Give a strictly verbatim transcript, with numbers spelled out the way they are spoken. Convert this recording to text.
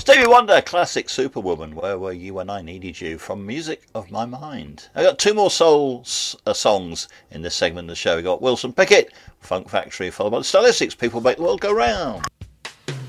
Stevie Wonder, classic Superwoman. Where were you when I needed you? From Music of My Mind. I got two more soul uh, songs in this segment of the show. We got Wilson Pickett, Funk Factory, followed by the Stylistics. People make the world go round.